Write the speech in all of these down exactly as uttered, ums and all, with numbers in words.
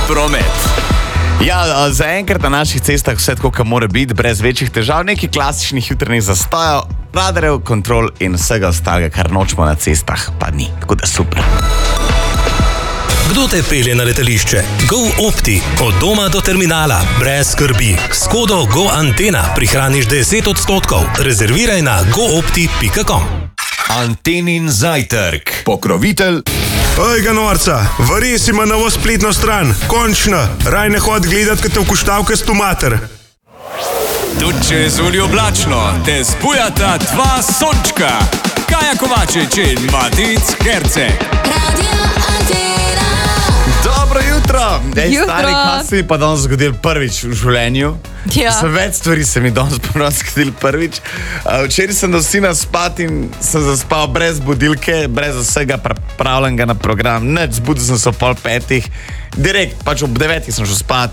promet. Ja, zaenkrat na naših cestah vse tako, kar mora biti, brez večjih težav, nekaj klasičnih jutrnih zastojev, radarjev, kontrol in vsega ostalega, kar nočemo na cestah, pa ni, tako da super. Kdo te pelje na letališče? GoOpti. Od doma do terminala. Brez skrbi. S kodo GoAntena prihraniš deset odstotkov. Rezerviraj na goopti pika com. Antenin zajtrk. Pokrovitelj. Oj, ga norca, varis ima novo spletno stran. Končno. Raj ne hod gledat, kad te vkuštavke stomater. Tudi čez Ljubljano te spujata dva sončka. Kaja Kovačič in Matic Herceg. Radio Antena. Dobro jutro! Ej, Jutro. stari, kaj se mi pa danes zgodil prvič v življenju? Ja. Sem več stvari se mi danes ponovno zgodil prvič. Uh, včeraj sem do sina spat in sem zaspal brez budilke, brez vsega pripravljenega na program. Nič, zbudil sem se ob pol petih. Direkt, pač ob devetih sem šel spat.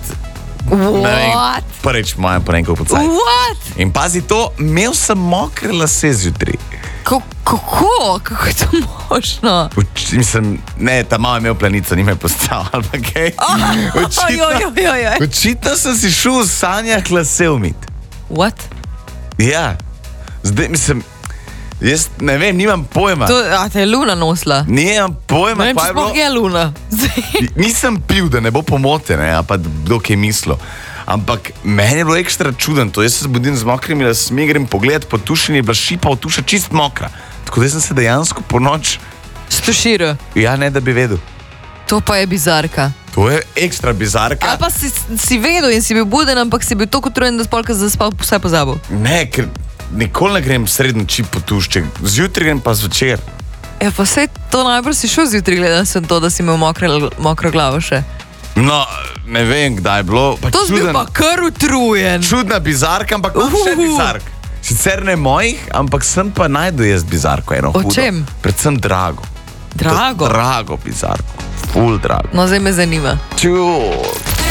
What? Prvič v mojem porenku po cajt. What? In pazi to, imel sem mokre lase zjutraj. Kako? Kako je to možno? Uč, mislim, ne, ta mama je imel planico, ni me postavil, ali pa kaj. Očitno, oj, oj, oj, oj. očitno sem si šel v sanjah lase umit. What? Ja, zdaj mislim, jaz ne vem, nimam pojma. To, a te je Luna nosila? Nimam pojma, Ne vem, kaj če je bilo. sploh je Luna. Nisem pil, da ne bo pomote, ne, a pa kdo kaj mislil. Ampak meni je bilo ekstra čuden to. Jaz se zbudim z mokrimi lasmi, grem pogled po tušini, je bila šipa od tuša čist mokra. Tako da sem se dejansko po noč, Stoširo. ja, ne da bi vedel. To pa je bizarka. To je ekstra bizarka. Ali pa si, si vedel in si bil buden, ampak si bil toliko utrujen, da spolka zaspal, vse pozabil. Ne, ker nikoli ne grem srednjo čip po tušček. Zjutraj grem pa zvečer. Ja, pa sej to najbolj si šel zjutraj, gledal sem to, da si imel mokre, mokro glavo še. No, ne vem, kdaj je bilo. Pa To si bil čuden, pa kar utrujen. čudna bizarka, ampak imam še Uhuhu. bizark. Sicer ne mojih, ampak sem pa najdu jaz bizarko eno O hudo. čem? Predvsem drago. Drago? Drago bizarko. Ful drago. No, zdaj me zanima. Ču.